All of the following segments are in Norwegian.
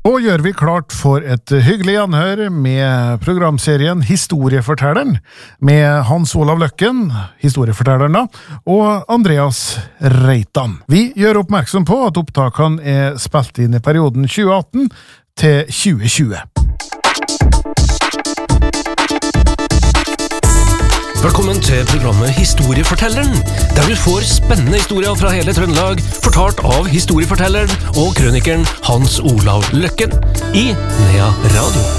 Og gjør vi klart for et hyggelig anhør med programserien Historiefortelleren, med Hans Olav Løkken, historiefortelleren da, og Andreas Reitan. Vi gjør oppmerksom på at opptakene spilt inn i perioden 2018 til 2020. Velkommen til programmet Historiefortelleren, der du får spennende historier fra hele Trøndelag, fortalt av historiefortelleren og krønikeren Hans Olav Løkken i Nea Radio.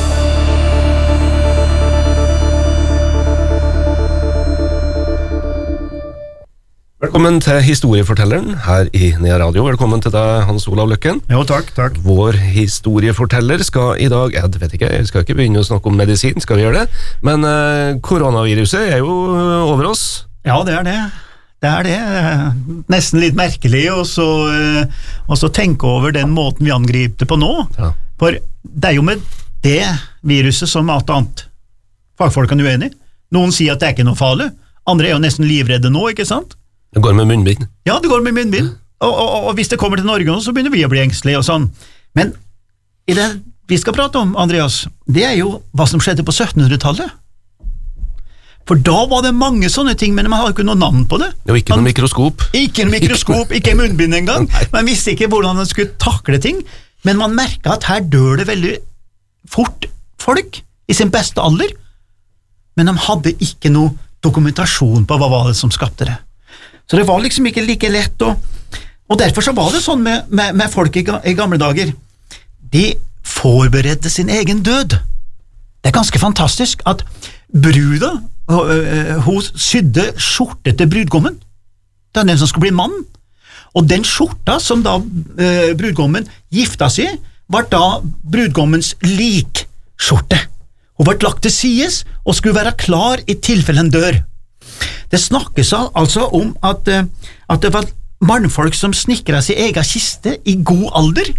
Velkommen til Historiefortelleren her i Nea Radio. Velkommen til deg, Hans Olav Løkken. Jo, takk. Vår historieforteller skal i dag, jeg skal ikke begynne å snakke om medisin, skal vi gjøre det? Men koronaviruset jo over oss. Ja, det det. Det det. Nesten litt merkelig å så tenke over den måten vi angriper det på nå. Ja. For det jo med det viruset som alt annet. Fagfolkene uenige. Noen sier at det ikke noe farlig. Andre jo nesten livredde nå, ikke sant? Det går med munnbind. Ja, det går med munnbind. Og hvis det kommer til Norge nå, så begynner vi å bli engstelige og sånn. Men i det vi skal prate om, Andreas, det jo hva som skjedde på 1700-tallet. For da var det mange sånne ting, men man hadde ikke noe navn på det. Det var ikke noe mikroskop. Ikke noe mikroskop, ikke munnbind engang. Man visste ikke hvordan man skulle takle ting, men man merket at her dør det veldig fort folk i sin beste alder, men de hadde ikke noe dokumentasjon på hva var det som skapte det. Så det var liksom ikke like lett, og derfor så var det sånn med folk i gamle dager. De forberedte sin egen død. Det ganske fantastisk at bruda, hun sydde skjorte til brudgommen. Det den som skulle bli mann. Og den skjorta som da brudgommen gifta seg, var da brudgommens likskjorte. Hun var lagt til sides og skulle være klar i tilfelle en dør. Det snakkes altså om at det var mannfolk som snikret sin egen kiste i god alder,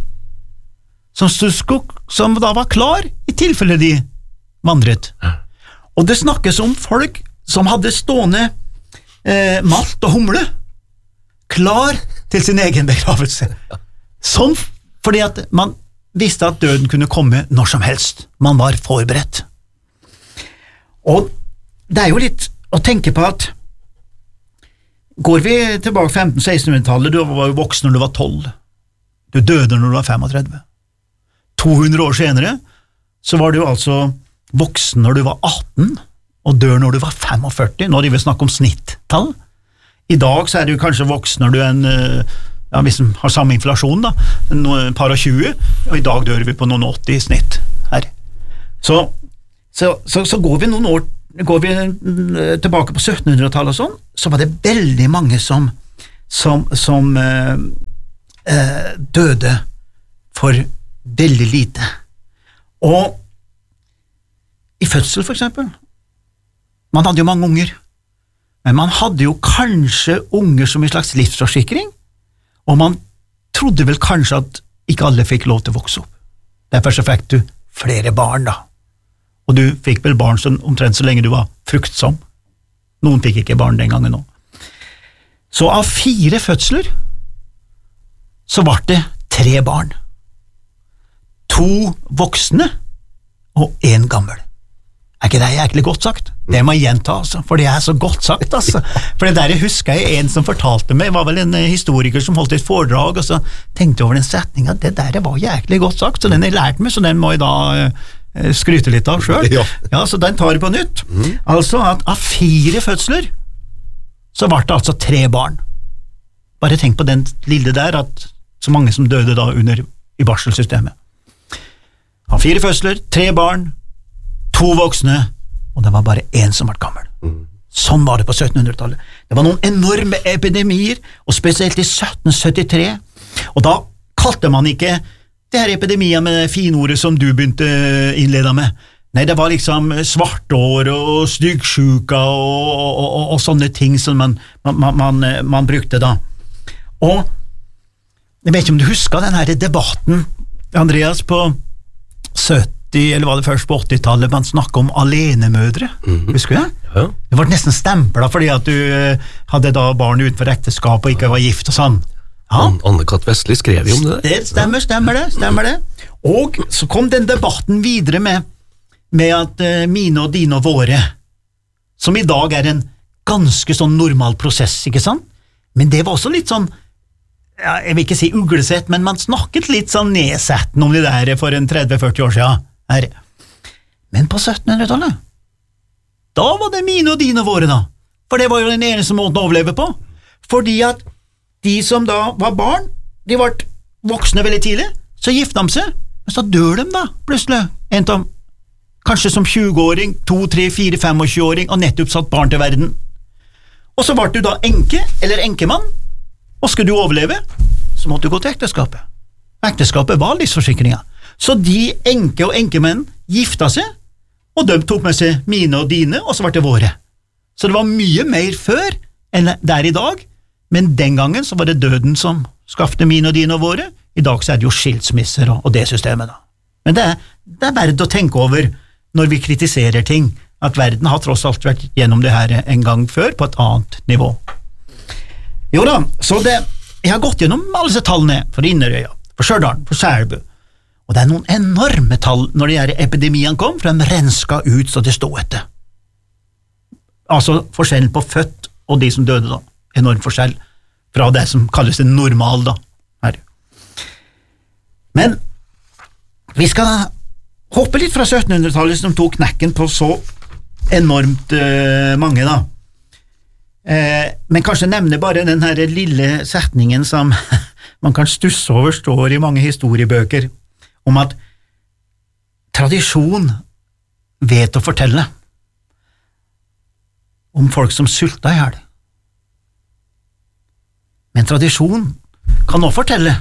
som da var klar i tilfelle de vandret. Og det snakkes om folk som hadde stående malt og humle, klar til sin egen begravelse. Sånn fordi at man visste at døden kunne komme når som helst. Man var forberedt. Og det jo litt å tenke på at går vi tilbake 1500-1600-tallet, du var jo voksen når du var 12, du døde når du var 35. 200 år senere så var du altså voksen når du var 18 og dør når du var 45, nå de vil snakke om snittall. I dag så du kanskje voksen når du ja, hvis du har samme inflasjon da, en par og 20, og i dag dør vi på noen 80 i snitt her. Så går vi noen år går vi tilbake på 1700-tallet og sånn, så var det veldig mange som døde for veldig lite. Og i fødsel for eksempel, man hadde jo mange unger, men man hadde jo kanskje unger som en slags livsforsikring, og man trodde vel kanskje at ikke alle fikk lov til å vokse opp. Derfor så fikk du flere barn da. Og du fikk vel barn omtrent så lenge du var fruktsom. Noen fikk ikke barn den gangen nå. Så av 4 fødsler, så var det 3 barn. 2 voksne, og 1 gammel. Ikke det egentlig godt sagt? Det må jeg gjenta, altså, for det så godt sagt, altså. For det der husker jeg en som fortalte meg, var vel en historiker som holdt et foredrag, og så tenkte jeg over den setningen, det der var egentlig godt sagt, så den har jeg lært meg, så den må jeg da skryte litt av selv. Ja, så den tar jeg på nytt. Altså at av 4 fødsler så var det altså 3 barn. Bare tenk på den lille der, at så mange som døde da i barselsystemet. Av 4 fødsler, 3 barn, 2 voksne, og det var bare 1 som var gammel. Sånn var det på 1700-tallet. Det var noen enorme epidemier, og spesielt i 1773, og da kalte man ikke det her epidemien med det finordet som du begynte innleda med. Nei, det var liksom svartår og styggsjuka og sånne ting som man brukte da. Og jeg vet ikke om du husker den her debatten, Andreas, på 70, eller var det først på 80-tallet, man snakket om alenemødre. Husker du det? Ja. Det var nesten stemplet fordi at du hadde da barn utenfor ekteskap og ikke var gift og sånn. Ja. Anne-Kat. Vestli skrev jo om det. Det stemmer det. Og så kom den debatten videre med at mine og dine og våre, som i dag en ganske sånn normal prosess, ikke sant? Men det var også litt sånn, ja, jeg vil ikke si uglesett, men man snakket litt sånn nedsettende om det der for en 30-40 år siden. Her. Men på 1700-tallet, da var det mine og dine og våre da, for det var jo den eneste måten å overleve på, fordi at de som da var barn, de var voksne veldig tidlig, så gifte de seg, men så dør de da, plutselig, en av kanskje som 20-åring, 2, 3, 4, 25-åring, og nettopp satt barn til verden. Og så var du da enke, eller enkemann, og skulle du overleve, så måtte du gå til ekteskapet. Ekteskapet var livsforsikringen. Så de enke og enkemenn gifta seg, og de tok med seg mine og dine, og så var det våre. Så det var mye mer før enn der i dag, men den gangen så var det døden som skaffte mine og dine og våre. I dag så det jo skilsmisser og det systemet da. Men det er verdt å tenke over når vi kritiserer ting, at verden har tross alt vært gjennom det her en gang før på et annet nivå. Jo da, så jeg har gått gjennom alle disse tallene for Inderøya, for Stjørdal, for Selbu, og det noen enorme tall når de her epidemien kom, for de renska ut så det stod etter. Altså forskjellen på født og de som døde da, enorm forskjell fra det som kalles det normal da, her. Men vi skal hoppe litt fra 1700-tallet som tok knekken på så enormt mange da. Men kanskje nevne bare den her lille setningen som man kan stusse over står i mange historiebøker, om at tradisjon vet å fortelle om folk som sulta i hjel. Men tradisjon kan også fortelle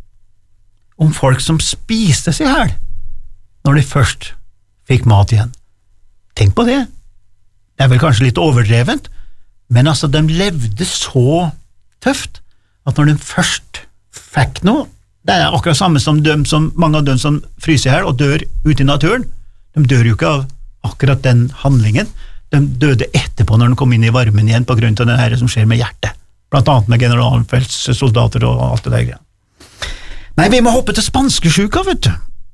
om folk som spiste seg i hjel når de først fikk mat igjen. Tenk på det. Det vel kanskje litt overdrevent, men altså de levde så tøft at når de først fikk noe, det akkurat samme som mange av dem som fryser i hjel og dør ute i naturen, de dør jo ikke av akkurat den handlingen, de døde etterpå når de kom inn i varmen igjen på grunn av det her som skjer med hjertet, blant annet med generalfeltssoldater og alt det der. Nei, vi må hoppe til spanskesjuka, vet du.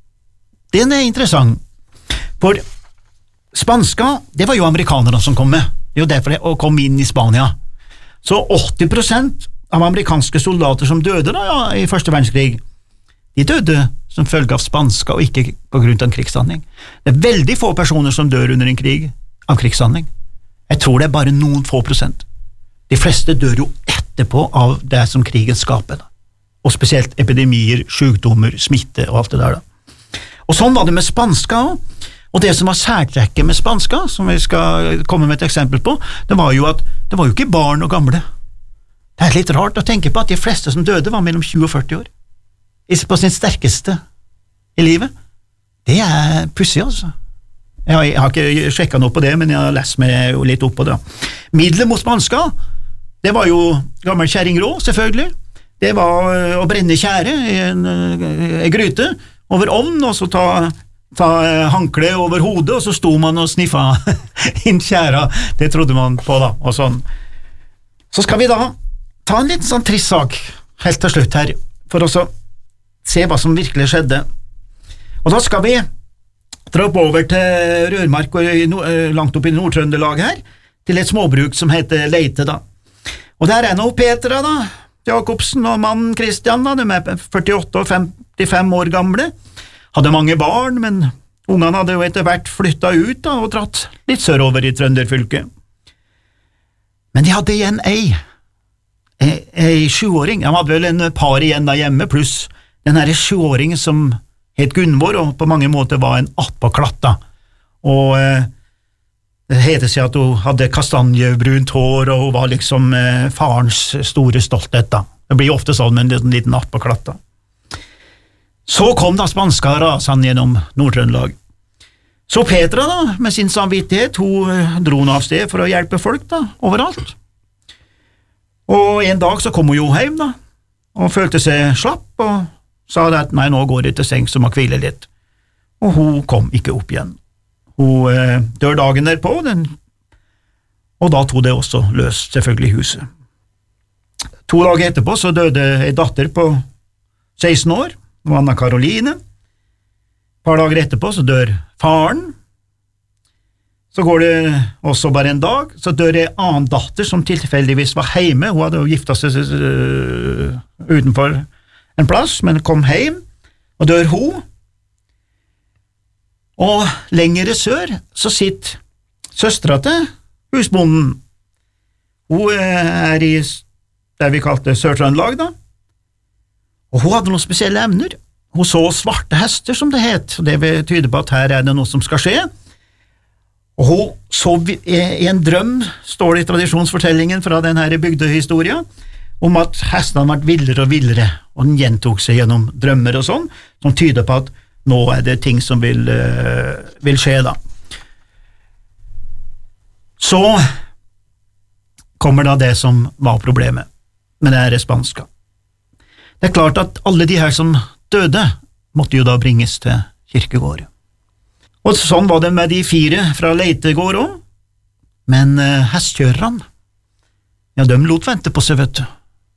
Den interessant, for spanska, det var jo amerikanerne som kom med, det er jo derfor de kom inn i Spania. Så 80% av amerikanske soldater som døde da, i første verdenskrig, de døde som følge av spanska og ikke på grunn av en krigshandling. Det veldig få personer som dør under en krig av krigshandling. Jeg tror det bare noen få prosent. De fleste dør jo etterpå av det som krigen skaper da. Og spesielt epidemier, sykdommer, smitte og alt det der da. Og sånn var det med spanska også. Og det som var særtrekket med spanska, som vi skal komme med et eksempel på, det var jo at det var jo ikke barn og gamle. Det litt rart å tenke på at de fleste som døde var mellom 20 og 40 år. På sin sterkeste i livet. Det pussig, altså. Jeg har ikke sjekket noe på det, men jeg har lest meg litt opp på det. Middelet mot spanska, det var jo gammel kjerringrå, selvfølgelig. Det var å brenne tjære i en gryte over ovnen, og så ta hankle over hodet, og så sto man og sniffa inn tjæra. Det trodde man på da, og sånn. Så skal vi da ta en liten sånn trist sak helt til slutt her, for å se hva som virkelig skjedde. Og da skal vi dra opp over til Rørmark, langt opp i Nord-Trøndelag her, til et småbruk som heter Leite da. Og der nå Petra da, Jakobsen og mannen Kristian da, de 48 og 55 år gamle, hadde mange barn, men ungene hadde jo etter hvert flyttet ut da, og dratt litt sørover i Trønderfylket. Men de hadde igjen ei 7-åring, de hadde vel en par igjen da hjemme, pluss den her 7-åringen som het Gunvor, og på mange måter var en attpåklatt. Og det heter seg at hun hadde kastanjebrunt hår, og hun var liksom farens store stolthet da. Det blir ofte sånn med en liten attpåklatt da. Så kom da spanska rasene gjennom Nord-Trøndelag. Så Petra da, med sin samvittighet, hun dro nå av sted for å hjelpe folk da, overalt. Og en dag så kom hun jo hjem da, og følte seg slapp, og sa at nei, nå går det til seng som må hvile litt. Og hun kom ikke opp igjen. Hun dør dagen derpå, og da tog det også løs selvfølgelig i huset. 2 dager etterpå så døde en datter på 16 år, Anna Karoline, par dager etterpå så dør faren. Så går det også bare en dag, så dør en annen datter som tilfeldigvis var hjemme. Hun hadde jo giftet seg utenfor en plass, men kom hjem, og dør hun. Og lengre sør så sitter søstera til husbonden. Hun I det vi kalte Sør-Trøndelag da, og hun hadde noen spesielle evner. Hun så svarte hester, som det het, og det vil tyde på at her det noe som skal skje. Og hun så I en drøm, står det I tradisjonsfortellingen fra denne bygdehistorien, om at hestene ble villere og villere, og den gjentok seg gjennom drømmer og sånn, som tyder på at nå det ting som vil skje da. Så kommer da det som var problemet med det spanska. Det klart at alle de her som døde, måtte jo da bringes til kirkegård. Og sånn var det med de 4 fra Leitegård også, men hestkjørerne, ja, de lot vente på seg, vet du.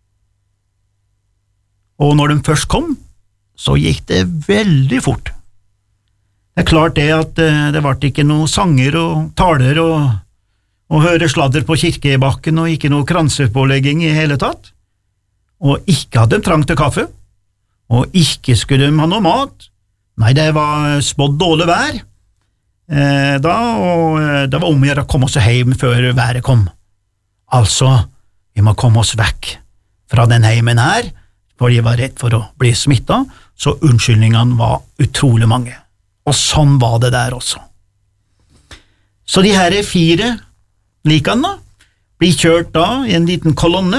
Og når de først kom, så gikk det veldig fort. Det klart det at det var ikke noe sanger og taler og høre sladder på kirkebakken og ikke noe kransepålegging I hele tatt. Og ikke hadde de trang til kaffe, og ikke skulle de ha noe mat. Nei, det var spådd dårlig vær da, og det var om å gjøre å komme oss hjem før været kom. Altså, vi må komme oss vekk fra den heimen her, for de var redd for å bli smittet, så unnskyldningene var utrolig mange. Og sånn var det der også. Så de her 4 likene da, blir kjørt da I en liten kolonne,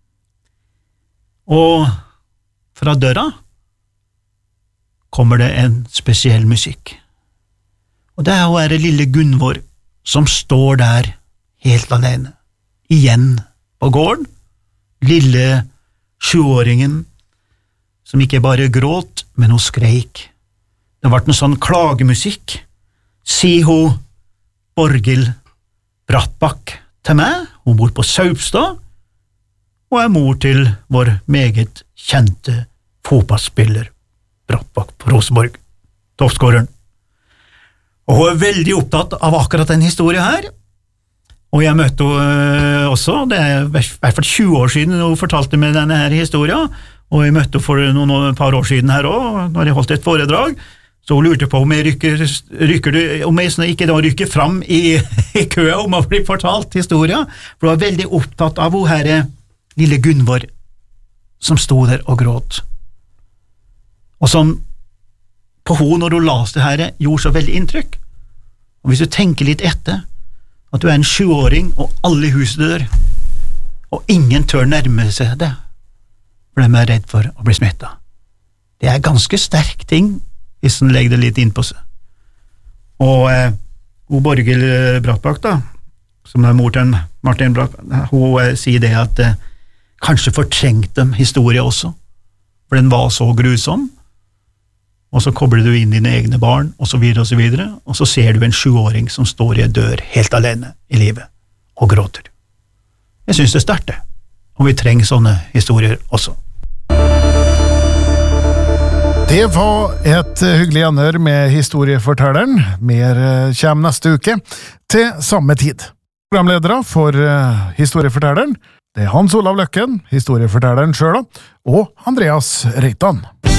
og fra døra kommer det en spesiell musikk. Og det det lille Gunvor som står der helt alene, igjen på gården, lille 7-åringen som ikke bare gråt, men hun skreik. Det var en sånn klagemusikk. Si hun Borghild Brattbakk til meg, hun bor på Saupstad, og mor til vår meget kjente fotballspiller Brattbakk på Rosenborg, toppskåreren. Og hun veldig opptatt av akkurat den historien her, og jeg møtte henne også, det I hvert fall 20 år siden hun fortalte meg denne her historien, og jeg møtte henne for et par år siden her også, når jeg holdt et foredrag, så hun lurte på om jeg ikke da rykker fram I køa om å bli fortalt historien, for hun var veldig opptatt av hun her lille Gunvor som stod der og gråt. Og som på hun, når hun las det her, gjorde så veldig inntrykk. Og hvis du tenker litt etter, at du en 7-åring, og alle I huset dør, og ingen tør nærme seg det, for de redd for å bli smittet. Det ganske sterk ting, hvis den legger det litt inn på seg. Og Borghild Brattbakk da, som mor til Martin Brattbakk, hun sier det at kanskje fortrengte de historien også, for den var så grusom, og så kobler du inn dine egne barn, og så videre, og så ser du en 7-åring som står I en dør helt alene I livet, og gråter. Jeg synes det sterkt det, og vi trenger sånne historier også. Det var et hyggelig gjenhør med historiefortelleren. Mer kommer neste uke, til samme tid. Programledere for historiefortelleren, det Hans Olav Løkken, historiefortelleren selv, og Andreas Reitan.